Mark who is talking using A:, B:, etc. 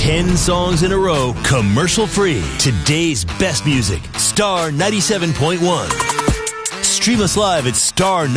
A: 10 songs in a row, commercial-free. Today's best music, Star 97.1. Stream us live at Star